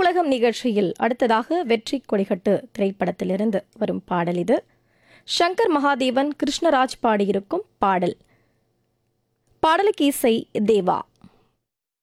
உலகம் நிகழ்ச்சியில் அடுத்ததாக வெற்றி கொடிகட்டு திரைப்படத்திலிருந்து வரும் பாடல் இது. சங்கர் மகாதேவன், கிருஷ்ணராஜ் பாடியிருக்கும் பாடல். பாடலுக்கு இசை தேவா.